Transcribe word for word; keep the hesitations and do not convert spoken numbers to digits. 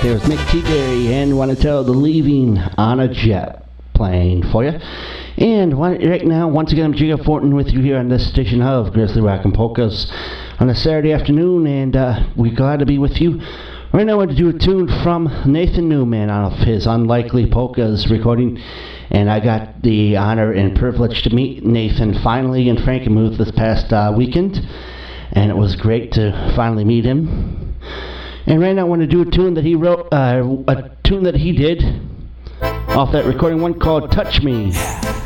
There was Mick T-Berry and Want to Tell the Leaving on a Jet playing for you. And right now, once again, I'm Jigga Fortin with you here on this edition of Grizzly Rock and Polkas on a Saturday afternoon, and uh, we're glad to be with you. Right now, I want to do a tune from Nathan Newman off his Unlikely Polkas recording, and I got the honor and privilege to meet Nathan finally in Frankenmuth this past uh, weekend, and it was great to finally meet him. And right now, I want to do a tune that he wrote, uh, a tune that he did off that recording, one called Touch Me.